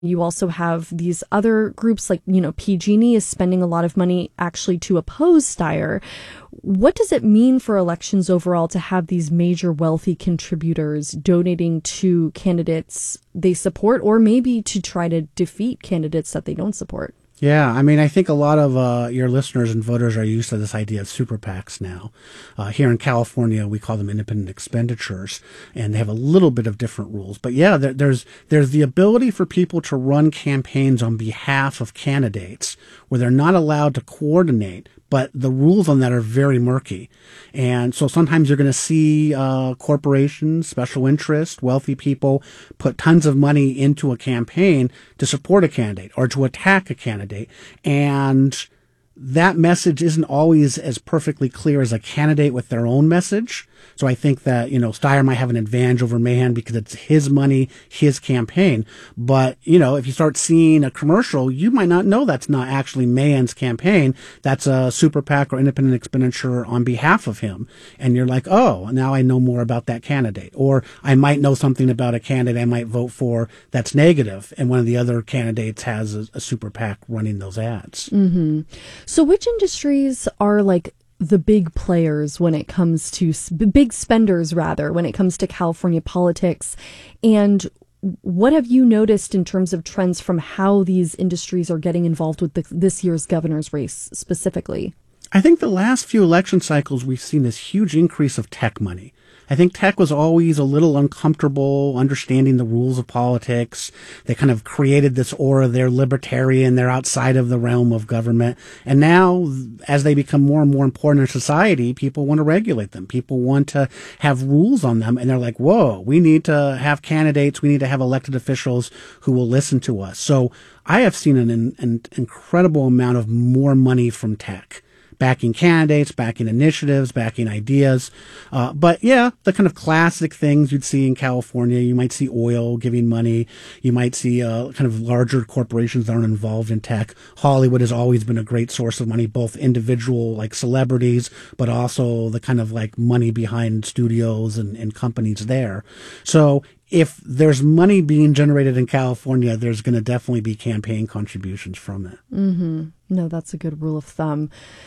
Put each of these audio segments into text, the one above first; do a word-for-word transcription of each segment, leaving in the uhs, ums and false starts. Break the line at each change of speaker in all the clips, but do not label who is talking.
You also have these other groups like, you know, P G and E is spending a lot of money actually to oppose Steyer. What does it mean for elections overall to have these major wealthy contributors donating to candidates they support, or maybe to try to defeat candidates that they don't support?
Yeah, I mean, I think a lot of uh, your listeners and voters are used to this idea of super PACs now. Uh, here in California, we call them independent expenditures, and they have a little bit of different rules. But yeah, there, there's there's the ability for people to run campaigns on behalf of candidates where they're not allowed to coordinate, but the rules on that are very murky. And so sometimes you're going to see uh, corporations, special interests, wealthy people put tons of money into a campaign to support a candidate or to attack a candidate. And that message isn't always as perfectly clear as a candidate with their own message. So I think that, you know, Steyer might have an advantage over Mahan because it's his money, his campaign. But, you know, if you start seeing a commercial, you might not know that's not actually Mahan's campaign. That's a super PAC or independent expenditure on behalf of him. And you're like, oh, now I know more about that candidate. Or I might know something about a candidate I might vote for that's negative, and one of the other candidates has a, a super PAC running those ads.
Mm-hmm. So which industries are like the big players when it comes to big spenders, rather, when it comes to California politics? And what have you noticed in terms of trends from how these industries are getting involved with the, this year's governor's race specifically?
I think the last few election cycles, we've seen this huge increase of tech money. I think tech was always a little uncomfortable understanding the rules of politics. They kind of created this aura, they're libertarian, they're outside of the realm of government. And now, as they become more and more important in society, people want to regulate them. People want to have rules on them. And they're like, whoa, we need to have candidates, we need to have elected officials who will listen to us. So I have seen an, an incredible amount of more money from tech. Backing candidates, backing initiatives, backing ideas. Uh, but yeah, the kind of classic things you'd see in California. You might see oil giving money. You might see uh, kind of larger corporations that aren't involved in tech. Hollywood has always been a great source of money, both individual like celebrities, but also the kind of like money behind studios and, and companies there. So if there's money being generated in California, there's going to definitely be campaign contributions from it.
Mm-hmm. No, that's a good rule of thumb.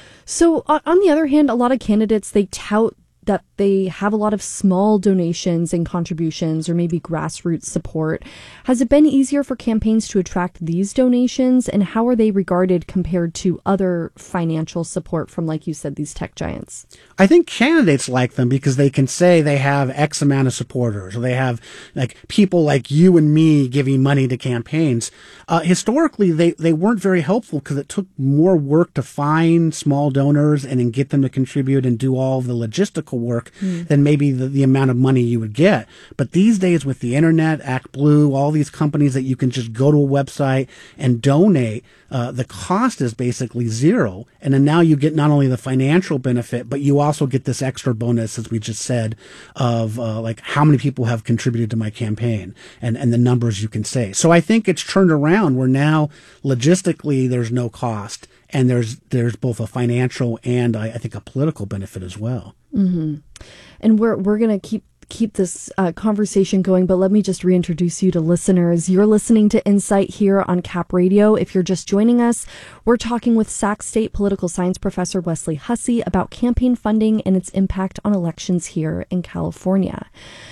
So on the other hand, a lot of candidates, they tout that they have a lot of small donations and contributions or maybe grassroots support. Has it been easier for campaigns to attract these donations, and how are they regarded compared to other financial support from, like you said, these tech giants?
I think candidates like them because they can say they have X amount of supporters, or they have like people like you and me giving money to campaigns. Uh, historically, they, they weren't very helpful because it took more work to find small donors and then get them to contribute and do all the logistical work mm. than maybe the, the amount of money you would get. But these days with the internet, ActBlue, all these companies that you can just go to a website and donate, uh, the cost is basically zero. And then now you get not only the financial benefit, but you also get this extra bonus, as we just said, of uh, like how many people have contributed to my campaign and, and the numbers you can say. So I think it's turned around where now logistically there's no cost. And there's there's both a financial and I, I think a political benefit as well.
Mm-hmm. And we're we're gonna keep keep this uh, conversation going, but let me just reintroduce you to listeners. You're listening to Insight here on Cap Radio. If you're just joining us, we're talking with Sac State political science professor Wesley Hussey about campaign funding and its impact on elections here in California.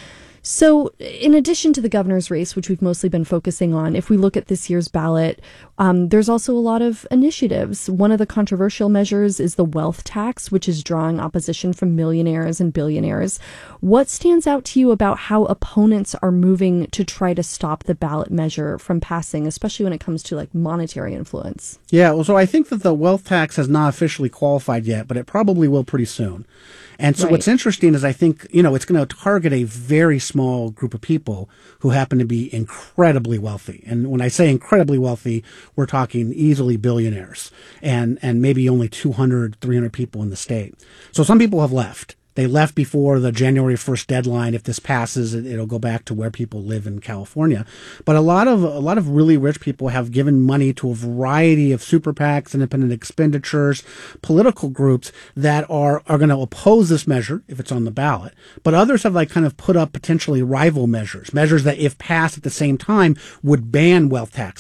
So in addition to the governor's race, which we've mostly been focusing on, if we look at this year's ballot, um, there's also a lot of initiatives. One of the controversial measures is the wealth tax, which is drawing opposition from millionaires and billionaires. What stands out to you about how opponents are moving to try to stop the ballot measure from passing, especially when it comes to like monetary influence?
Yeah, well, so I think that the wealth tax has not officially qualified yet, but it probably will pretty soon. And so right. What's interesting is I think, you know, it's going to target a very small group of people who happen to be incredibly wealthy. And when I say incredibly wealthy, we're talking easily billionaires and, and maybe only two hundred, three hundred people in the state. So some people have left. They left before the January first deadline. If this passes, it, it'll go back to where people live in California. But a lot of a lot of really rich people have given money to a variety of super PACs, independent expenditures, political groups that are are going to oppose this measure if it's on the ballot. But others have like kind of put up potentially rival measures, measures that if passed at the same time would ban wealth tax